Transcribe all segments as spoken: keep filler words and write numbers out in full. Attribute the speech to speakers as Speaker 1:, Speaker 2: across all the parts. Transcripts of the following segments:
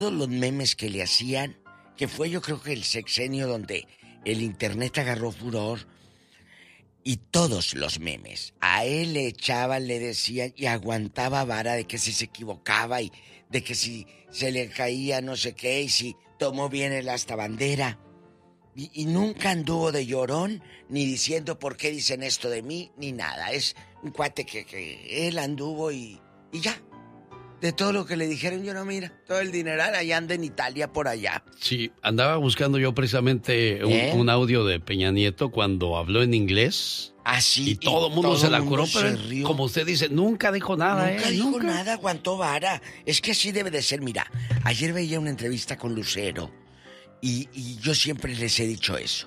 Speaker 1: todos los memes que le hacían, que fue yo creo que el sexenio donde el internet agarró furor, y todos los memes, a él le echaban, le decían, y aguantaba vara de que si se equivocaba y de que si se le caía no sé qué, y si tomó bien el hasta bandera. Y, y nunca anduvo de llorón, ni diciendo por qué dicen esto de mí, ni nada. Es un cuate que, que él anduvo y, y ya. De todo lo que le dijeron, yo no, mira, todo el dineral allá anda en Italia por allá.
Speaker 2: Sí, andaba buscando yo precisamente un,
Speaker 1: ¿Eh?
Speaker 2: un audio de Peña Nieto cuando habló en inglés.
Speaker 1: Ah, sí.
Speaker 2: Y todo el mundo
Speaker 1: todo
Speaker 2: se la
Speaker 1: mundo
Speaker 2: curó,
Speaker 1: se
Speaker 2: pero él,
Speaker 1: rió.
Speaker 2: como usted dice, nunca dijo nada,
Speaker 1: Nunca
Speaker 2: ¿eh?
Speaker 1: dijo
Speaker 2: Nunca.
Speaker 1: nada, aguantó vara. Es que así debe de ser. Mira, ayer veía una entrevista con Lucero y, y yo siempre les he dicho eso.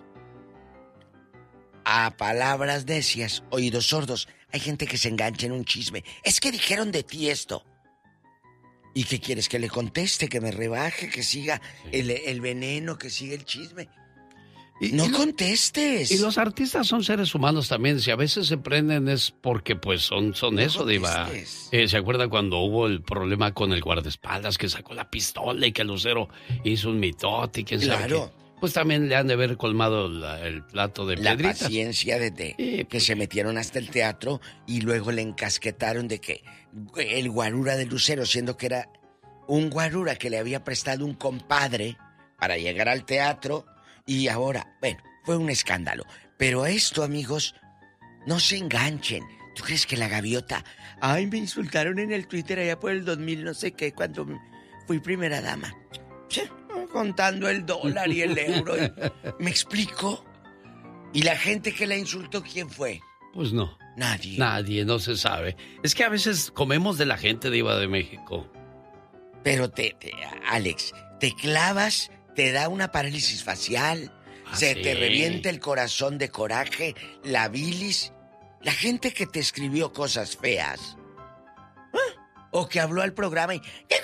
Speaker 1: A palabras necias, oídos sordos. Hay gente que se engancha en un chisme. Es que dijeron de ti esto. ¿Y qué quieres? ¿Que le conteste? ¿Que me rebaje? ¿Que siga
Speaker 2: Sí.
Speaker 1: el, el veneno? ¿Que siga el chisme?
Speaker 2: Y,
Speaker 1: No
Speaker 2: y lo-
Speaker 1: contestes.
Speaker 2: Y los artistas son seres humanos también. Si a veces se prenden es porque pues son, son
Speaker 1: No
Speaker 2: eso, Diva.
Speaker 1: contestes.
Speaker 2: Eh, ¿Se acuerda cuando hubo el problema con el guardaespaldas que sacó la pistola y que Lucero hizo un mitote y quién sabe
Speaker 1: Claro.
Speaker 2: qué? Pues también le han de haber colmado la- el plato de
Speaker 1: La
Speaker 2: piedritas.
Speaker 1: paciencia de, de-
Speaker 2: Sí,
Speaker 1: que
Speaker 2: pues.
Speaker 1: se metieron hasta el teatro y luego le encasquetaron de que el guarura de Lucero, siendo que era un guarura que le había prestado un compadre para llegar al teatro, y ahora, bueno, fue un escándalo. Pero esto, amigos, no se enganchen. ¿Tú crees que la gaviota? Ay, me insultaron en el Twitter allá por el dos mil no sé qué, cuando fui primera dama. Sí, contando el dólar y el euro. y- ¿Me explico? ¿Y la gente que la insultó, quién fue?
Speaker 2: Pues no.
Speaker 1: Nadie.
Speaker 2: Nadie, no se sabe. Es que a veces comemos de la gente, Diva de México.
Speaker 1: Pero te, te, Alex, te clavas, te da una parálisis facial,
Speaker 2: Ah,
Speaker 1: se
Speaker 2: sí.
Speaker 1: te revienta el corazón de coraje, la bilis. La gente que te escribió cosas feas, ¿ah? O que habló al programa y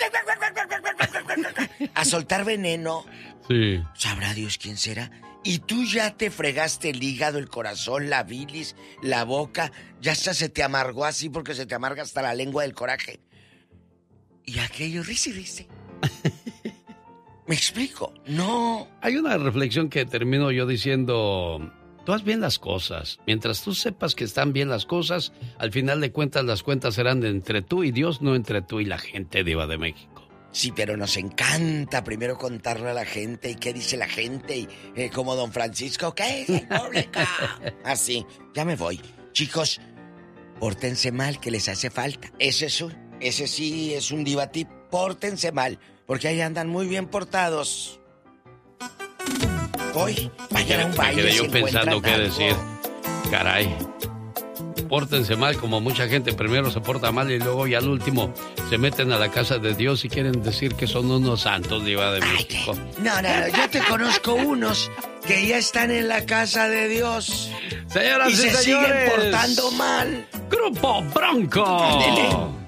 Speaker 1: a soltar veneno,
Speaker 2: Sí.
Speaker 1: sabrá Dios quién será. Y tú ya te fregaste el hígado, el corazón, la bilis, la boca, ya hasta se te amargó así porque se te amarga hasta la lengua del coraje. Y aquello, risi, risi. ¿Me explico? No.
Speaker 2: Hay una reflexión que termino yo diciendo, tú haz bien las cosas. Mientras tú sepas que están bien las cosas, al final de cuentas las cuentas serán de entre tú y Dios, no entre tú y la gente, Diva de México.
Speaker 1: Sí, pero nos encanta primero contarle a la gente y qué dice la gente y eh, como don Francisco, ¿qué es el público? Así, ya me voy. Chicos, pórtense mal, que les hace falta. Ese es un, ese sí es un diva tip. Pórtense mal, porque ahí andan muy bien portados. Hoy, vayan a un
Speaker 2: Me
Speaker 1: baile.
Speaker 2: quedé
Speaker 1: si
Speaker 2: yo pensando
Speaker 1: encuentran
Speaker 2: qué
Speaker 1: algo.
Speaker 2: decir. Caray. Pórtense mal, como mucha gente primero se porta mal y luego y al último se meten a la casa de Dios y quieren decir que son unos santos, Diva de
Speaker 1: Ay,
Speaker 2: México.
Speaker 1: no, no, no, yo te conozco unos que ya están en la casa de Dios
Speaker 2: Señoras
Speaker 1: y
Speaker 2: y,
Speaker 1: se
Speaker 2: señores,
Speaker 1: siguen portando mal.
Speaker 2: Grupo Bronco.
Speaker 1: Ándele.